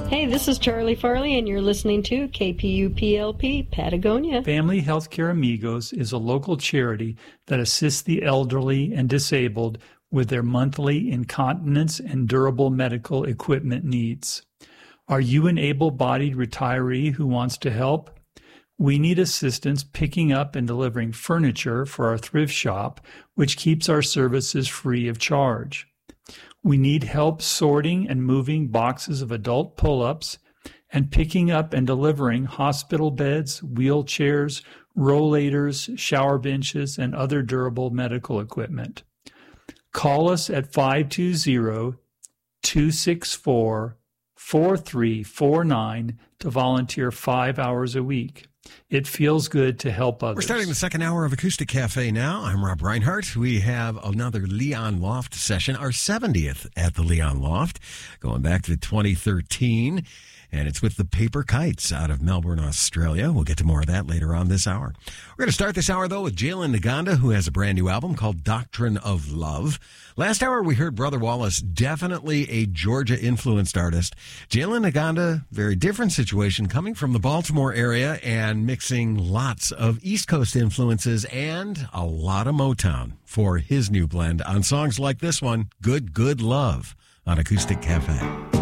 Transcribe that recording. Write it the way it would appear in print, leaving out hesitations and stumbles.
Hey, this is Charlie Farley, and you're listening to KPUPLP Patagonia. Family Healthcare Amigos is a local charity that assists the elderly and disabled with their monthly incontinence and durable medical equipment needs. Are you an able-bodied retiree who wants to help? We need assistance picking up and delivering furniture for our thrift shop, which keeps our services free of charge. We need help sorting and moving boxes of adult pull-ups and picking up and delivering hospital beds, wheelchairs, rollators, shower benches, and other durable medical equipment. Call us at 520-264-4349 to volunteer 5 hours a week. It feels good to help others. We're starting the second hour of Acoustic Cafe now. I'm Rob Reinhardt. We have another Leon Loft session, our 70th at the Leon Loft, going back to 2013. And it's with the Paper Kites out of Melbourne, Australia. We'll get to more of that later on this hour. We're going to start this hour, though, with Jalen Naganda, who has a brand new album called Doctrine of Love. Last hour, we heard Brother Wallace, definitely a Georgia-influenced artist. Jalen Naganda, very different situation, coming from the Baltimore area and mixing lots of East Coast influences and a lot of Motown for his new blend on songs like this one, Good, Good Love, on Acoustic Cafe.